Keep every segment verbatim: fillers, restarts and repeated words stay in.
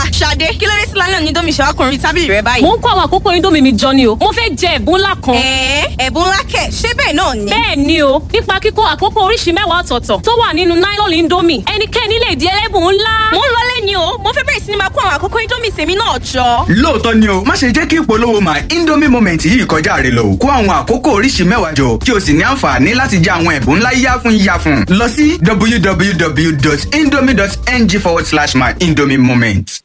Ṣadé, kí ló dé sí lálẹ́ òní Indomie ṣe wá kùnrin tábìlì rẹ báyìí? Mo ń kó àwọn àkókò Indomie mi jọ ni o. Mo fẹ́ jẹ ẹ̀bùn ńlá kan. Ẹ̀ẹ́ ẹ̀bùn ńlá kẹ̀, ṣé bẹ́ẹ̀ náà ni? Bẹ́ẹ̀ ni o, nípa kíkó àkókò oríṣi mẹ́wàá ọ̀tọ̀ọ̀tọ̀ tó wà nínú nylon Indomie. Ẹnikẹ́ni lè di ẹlẹ́bùn ńlá. Mo ń lọlé ni o, mo fẹ́ bẹ̀rẹ̀ sí ni máa kó àwọn àkókò Indomie tèmi náà jọ. Lóòótọ́ ni o, má ṣe jẹ́ kí ìpolówó My Indomie Moment yìí kọjá rẹ lọ. Kó àwọn àkókò oríṣi mẹ́wàá jọ kí o sì ní àǹfààní láti jẹ àwọn ẹ̀bùn ńlá yáfun yáfun. Lọ sí w w w dot indomie dot n g forward slash My Indomie Moment.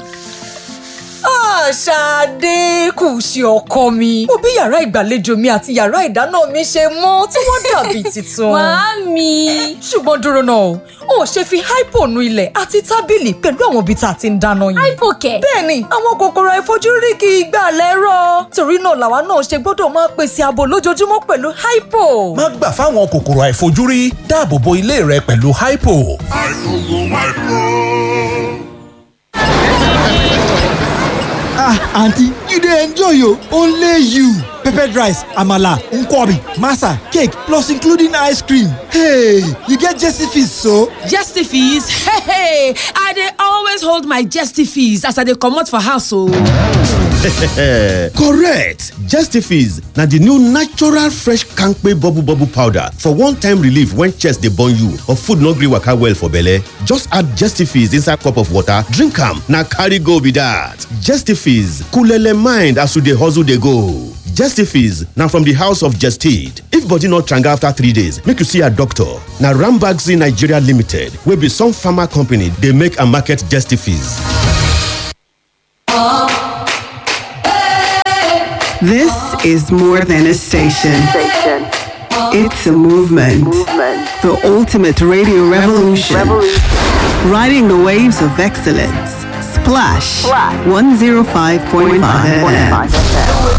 Ṣadé kù sí ọkọ mi. Mo bí yàrá ìgbàlejò mi àti yàrá ìdáná mi ṣe mọ́ tí wọ́n dàbí tuntun. Màámi. Ṣùgbọ́n dúró náà, o ṣe fi hypo nu ilẹ̀ àti tábìlì pẹ̀lú àwọn ibi tá a ti ń dáná yìí. Hypo kẹ̀. Bẹ́ẹ̀ni, àwọn kòkòrò àìfojúrí kì í gbà lẹ́rọ̀. Torí náà làwa náà ṣe gbọ́dọ̀ máa pèsè ààbò lójoojúmọ́ pẹ̀lú hypo. Má gbà fáwọn kòkòrò àìfojúrí, dáàbò bo ilé rẹ pẹ̀lú hypo. Ah, aunty, you dey enjoy o. Only you. Peppered rice, amala, nkwobi, masa, cake, plus including ice cream. Hey, you get Jesty Fees so? Jesty Fees? Hey, hey, I dey always hold my Jesty Fees as I dey comot for house o. Correct! Jesty Fees na the new natural fresh kampe bubble bubble powder for one-time relief when chest dey burn you or food no gree waka well for belle. Just add Jesty Fees inside cup of water, drink am, na carry go be that. Jesty Fees, coolele mind as you dey hustle dey go. Jesty Fees na from the house of Gestid. If body no tranga after three days, make you see a doctor. Na Rambaxi Nigeria Limited wey be some pharma company dey make and market Jesty Fees. This is more than a station. It's a movement. The ultimate radio revolution. Riding the waves of excellence. Splash one oh five point five F M.